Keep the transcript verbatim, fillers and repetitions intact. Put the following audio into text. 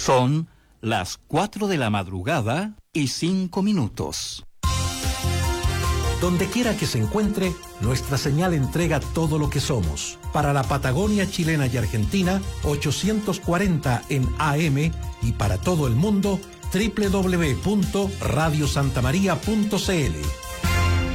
Son las cuatro de la madrugada y cinco minutos. Donde quiera que se encuentre, nuestra señal entrega todo lo que somos. Para la Patagonia chilena y argentina, ochocientos cuarenta en A M, y para todo el mundo, doble u doble u doble u punto radio santa maría punto c l.